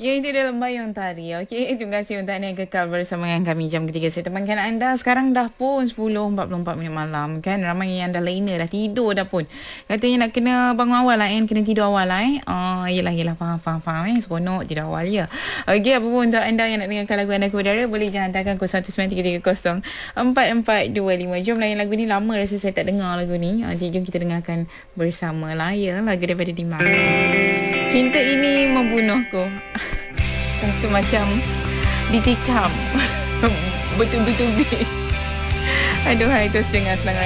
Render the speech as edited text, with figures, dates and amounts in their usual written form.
Ya, itu dalam Bayang Tari. Okey, terima kasih untuk anda yang kekal bersama dengan kami jam ketiga. Saya temankan anda. Sekarang dah pun 10.44 minit malam kan. Ramai yang dah lena, dah tidur dah pun. Katanya nak kena bangun awal lah kan. Kena tidur awal lah yelah. Faham. Seronok tidur awal ya. Okey, apa pun untuk anda yang nak dengarkan lagu anda ke udara, boleh je hantarkan 0193304425. Jom layan lagu ni. Lama rasa saya tak dengar lagu ni. Jom kita dengarkan bersama lah ya. Lagu daripada Dimas. Cinta ini membunuhku. Rasa macam ditikam. Betul-betul. Aduhai, terus dengar selang